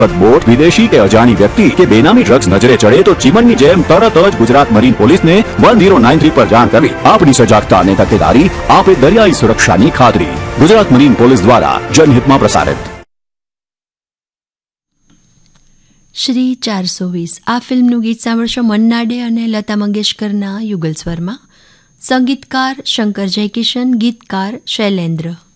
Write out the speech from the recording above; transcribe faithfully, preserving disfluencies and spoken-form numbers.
Boat વિદેશી કે અજાણી વ્યક્તિ કે બેનામી ડ્રગ્સ નજરે ચડે તો ચીમનની જેમ તરત જ ગુજરાત મરીન પોલીસને વન ઝીરો નાઇન થ્રી પર જાણ કરવી. આપણી સજાગતા અને તકેદારી આપે દરિયાઈ સુરક્ષાની ખાતરી. ગુજરાત મરીન પોલીસ દ્વારા જનહિતમાં પ્રસારિત. શ્રી ચારસો વીસ આ ફિલ્મનું ગીત સાંભળશો મન્ના ડે અને લતા મંગેશકરના યુગલ સ્વરમાં. સંગીતકાર શંકર જયકિશન, ગીતકાર શૈલેન્દ્ર.